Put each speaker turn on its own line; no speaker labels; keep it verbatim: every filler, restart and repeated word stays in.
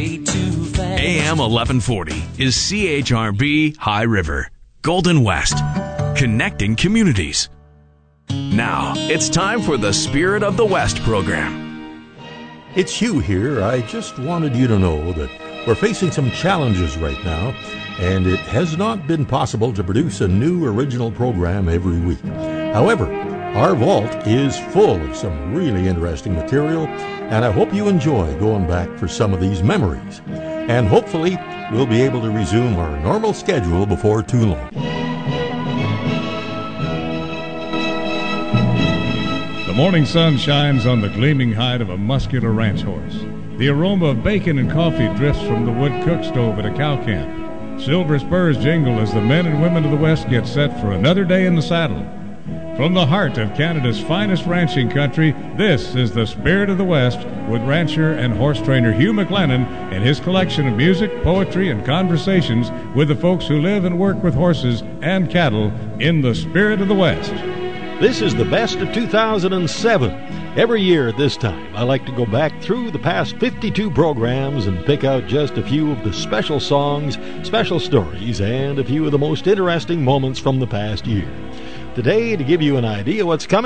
way too fast.
A M eleven forty is C H R B High River, Golden West, connecting communities. Now, it's time for the Spirit of the West program.
It's Hugh here. I just wanted you to know that we're facing some challenges right now, and it has not been possible to produce a new original program every week. However, our vault is full of some really interesting material, and I hope you enjoy going back for some of these memories. And hopefully, we'll be able to resume our normal schedule before too long.
The morning sun shines on the gleaming hide of a muscular ranch horse. The aroma of bacon and coffee drifts from the wood cook stove at a cow camp. Silver spurs jingle as the men and women of the West get set for another day in the saddle. From the heart of Canada's finest ranching country, this is the Spirit of the West with rancher and horse trainer Hugh McLennan and his collection of music, poetry, and conversations with the folks who live and work with horses and cattle in the Spirit of the West.
This is the best of two thousand seven. Every year at this time, I like to go back through the past fifty-two programs and pick out just a few of the special songs, special stories, and a few of the most interesting moments from the past year. Today, to give you an idea what's coming,